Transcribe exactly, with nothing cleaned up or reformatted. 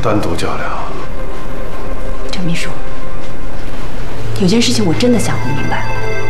单独较量。 陈秘书，有件事情我真的想不明白。